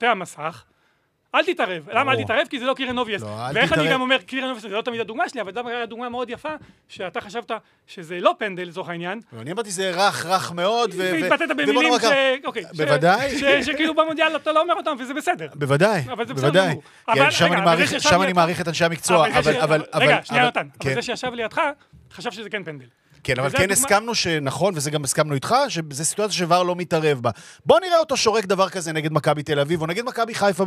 שופטי המסך, אל תתערב. למה אל תתערב? כי זה לא קירן אובייס. ואיך אני גם אומר, קירן אובייס זה לא תמיד הדוגמה שלי, אבל היה דוגמה מאוד יפה, שאתה חשבת שזה לא פנדל, לזוך העניין. אני אמרתי, זה רך מאוד, והתבטאת במילים שכאילו במונדיאל אתה לא אומר אותם, וזה בסדר. בוודאי, בוודאי. שם אני מעריך את אנשי המקצוע, אבל... רגע, שנייה נתן, אבל זה שישב לידך, חשב שזה כן פנדל. כן, אבל כן הסכמנו שנכון, וזה גם הסכמנו איתך, שזו סיטואציה שבר לא מתערב בה. בוא נראה אותו שורק דבר כזה נגד מכבי תל אביב, או נגד מכבי חיפה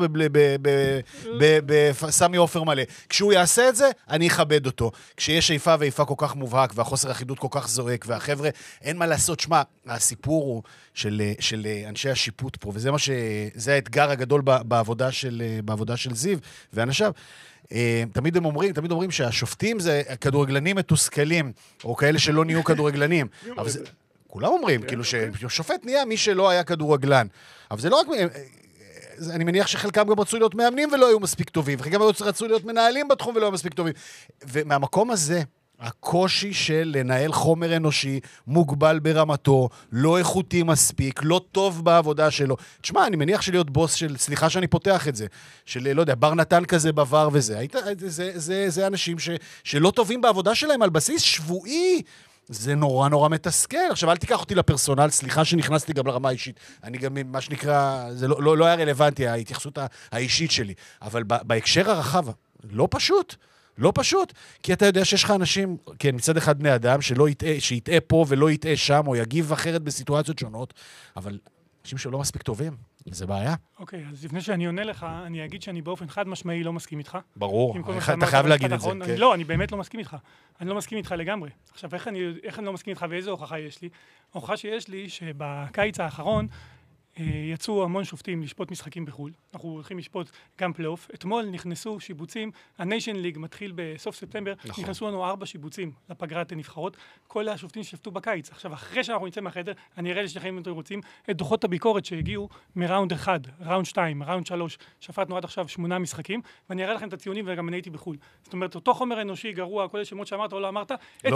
בסמי עופר מלא. כשהוא יעשה את זה, אני אכבד אותו. כשיש איפה ואיפה כל כך מובהק, והחוסר אחידות כל כך זועק, והחבר'ה, אין מה לעשות. שמה, הסיפור הוא של אנשי השיפוט פה, וזה זה האתגר הגדול בעבודה של זיו ואנשיו. תמיד אומרים שהשופטים זה כדורגלנים מתוסכלים, או כאלה שלא נהיו כדורגלנים. אבל כולם אומרים, כאילו ששופט נהיה מי שלא היה כדורגלן. אבל זה לא רק... אני מניח שחלקם גם רצו להיות מאמנים ולא היו מספיק טובים, וחלקם רצו להיות מנהלים בתחום ולא היו מספיק טובים. ומהמקום הזה, הקושי של לנהל חומר אנושי מוגבל ברמתו, לא איכותי מספיק, לא טוב בעבודה שלו. תשמע, אני מניח שלהיות בוס של, סליחה שאני פותח את זה, של, לא יודע, בר נתן כזה בעבר וזה, זה אנשים שלא טובים בעבודה שלהם על בסיס שבועי. זה נורא נורא מתסכל. עכשיו, אל תיקח אותי לפרסונל, סליחה שנכנסתי גם לרמה האישית. אני גם, מה שנקרא, זה לא היה רלוונטי, ההתייחסות האישית שלי. אבל בהקשר הרחב, לא פשוט. לא פשוט, כי אתה יודע שיש לך אנשים, כן, מצד אחד בני אדם, שיטעה פה ולא יטעה שם, או יגיב אחרת בסיטואציות שונות, אבל אנשים שלא מספיק טובים, זה בעיה. אוקיי, אז לפני שאני עונה לך, אני אגיד שאני באופן חד משמעי לא מסכים איתך. ברור, אתה חייב להגיד את זה. לא, אני באמת לא מסכים איתך. אני לא מסכים איתך לגמרי. עכשיו, איך אני לא מסכים איתך ואיזו הוכחה יש לי? ההוכחה שיש לי שבקיץ האחרון, יצאו המון שופטים לשפוט משחקים בחול. אנחנו הולכים לשפוט גם פלייאוף. אתמול נכנסו שיבוצים, הניישן ליג מתחיל בסוף ספטמבר, נכנסו לנו 4 שיבוצים לפגרת הנבחרות. כל השופטים ששפטו בקיץ. עכשיו, אחרי שאנחנו נצא מהחדר, אני אראה לשניכם אם אתם רוצים את דוחות הביקורת שהגיעו מראונד 1, ראונד 2, ראונד 3, שפטנו עד עכשיו 8 משחקים, ואני אראה לכם את הציונים וגם אני הייתי בחול. זאת אומרת, אותו חומר אנושי גרוע, כל השמות שאמרת או לא אמרת,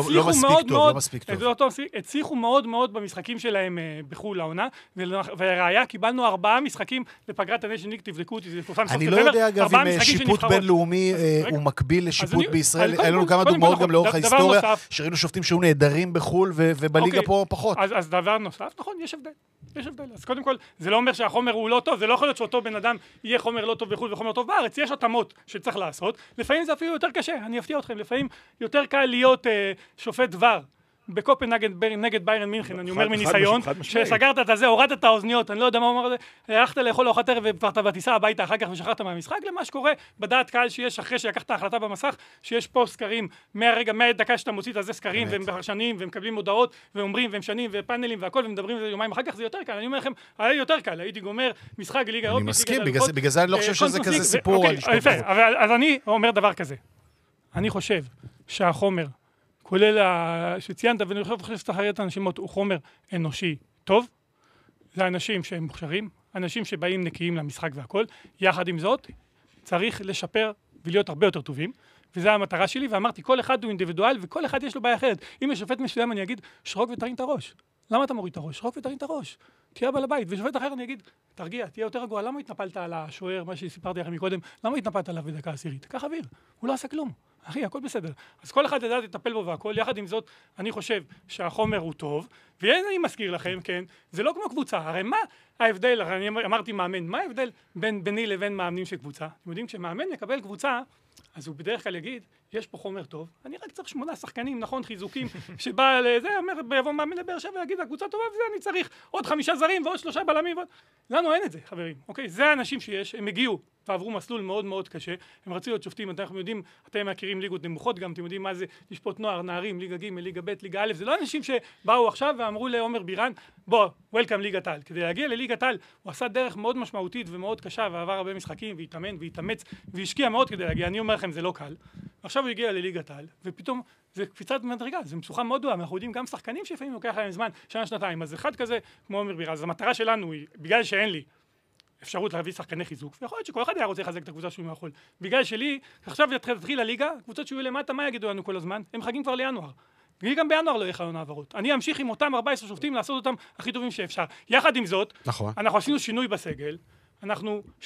הצליחו מאוד מאוד במשחקים שלהם בחול העונה, היה, קיבלנו 4 משחקים לפגרת הניישן ליג, תבדקו אותי, זה פורסם בסוף ספטמבר. אני לא יודע, אגב, אם שיפוט בינלאומי הוא מקביל לשיפוט בישראל. היה לנו כמה דוגמאות גם לאורך ההיסטוריה, שראינו שופטים שהיו נהדרים בחול, ובליגה פה פחות. אז דבר נוסף, נכון, יש הבדל. אז קודם כל, זה לא אומר שהחומר הוא לא טוב, זה לא יכול להיות שאותו בן אדם יהיה חומר לא טוב בחול וחומר טוב בארץ, יש התאמות שצריך לעשות. לפעמים זה אפילו יותר קשה, אני אפתיע אתכם, לפעמים יותר קל להיות שופט דבר. בקופנהגן נגד ביירן מינכן, אני אומר מניסיון, שסגרת את זה, הורדת את האוזניות, אני לא יודע מה אומר, הלכת לאכול ארוחת ערב ובטיסה הביתה אחר כך ושחררת מהמשחק, למה שקורה בדעת קהל שיש אחרי שלקחת ההחלטה במסך, שיש פה סקרים, מהדקה שאתה מוציא את זה סקרים, והם פרשנים, והם מקבלים הודעות, ואומרים, והם שנים, ופאנלים והכל, ומדברים על זה יומיים אחר כך, זה יותר קל, אני אומר לכם, היה יותר קל, הייתי גומר משחק ליגה אירופית, אני מסכים, בגלל זה אני לא חושב שזה כזה סיפור. אז אני אומר דבר כזה, אני חושב שהחומר כולל שציינת, ואני חושב שתחרר את האנשים, הוא חומר אנושי טוב, זה אנשים שהם מוכשרים, אנשים שבאים נקיים למשחק והכל, יחד עם זאת, צריך לשפר ולהיות הרבה יותר טובים, וזו המטרה שלי, ואמרתי, כל אחד הוא אינדיבידואל, וכל אחד יש לו בעיה אחרת. אם יש שופט מסוים, אני אגיד, שרוק ותרים את הראש. למה אתה מוריד את הראש? שרוק ותרים את הראש. תהיה בעל הבית. ושופט אחר אני אגיד, תרגיע, תהיה יותר רגוע. למה התנפלת על השוער, מה שסיפרתי לכם מקודם? למה התנפלת עליו בדקה עשירית? קח אוויר. הוא לא עשה כלום. אחי, הכל בסדר. אז כל אחד ידע לטפל בו והכל. יחד עם זאת, אני חושב שהחומר הוא טוב, ואני מזכיר לכם, כן, זה לא כמו קבוצה. הרי מה ההבדל? אני אמרתי מאמן. מה ההבדל ביני לבין מאמנים של קבוצה? אתם יודעים, כשמאמן מקבל קבוצה, אז הוא בדרך כלל יגיד, יש פה חומר טוב, אני רק צריך 8 שחקנים, נכון, חיזוקים, שבא לזה, ביבוא מאמן לבאר שבע ויגיד, הקבוצה טובה וזה, אני צריך עוד 5 זרים ועוד 3 בלמים. לנו אין את זה, חברים, אוקיי? זה האנשים שיש, הם הגיעו ועברו מסלול מאוד מאוד קשה, הם רצו להיות שופטים, אנחנו יודעים, אתם מכירים ליגות נמוכות גם, אתם יודעים מה זה לשפוט נוער, נערים, ליגה ג', ליגה ב', ליגה א', זה לא אנשים שבאו עכשיו ואמרו לעומר בירן, בוא, וולקאם ליגת העל. כדי להגיע לליגת העל, הוא עשה דרך מאוד משמעותית ומאוד קשה, ועבר הרבה משחקים, והתאמן והתאמץ, והשקיע מאוד כדי להגיע. אני אומר לכם, זה לא קל. עכשיו הוא הגיע לליגת העל, ופתאום זה קפיצת מדרגה, זה מצוחה מאוד גדולה, אנחנו יודעים גם שחקנים שלפעמים לוקח להם זמן, שנה, שנתיים, אז אחד כזה, כמו עומר בירן, אז המטרה שלנו היא, בגלל שאין לי אפשרות להביא שחקני חיזוק, ויכול להיות שכל אחד היה רוצה לחזק את הקבוצה שהוא יכול. בגלל שלי, עכשיו תתחיל הליגה, קבוצות שיהיו למטה, מה יגידו לנו כל הזמן? הם חגים כבר לינואר. גם בינואר לא יהיה חלון העברות. אני אמשיך עם אותם 14 שופטים לעשות אותם הכי טובים שאפשר. יחד עם זאת, אנחנו עשינו שינוי בסגל, אנחנו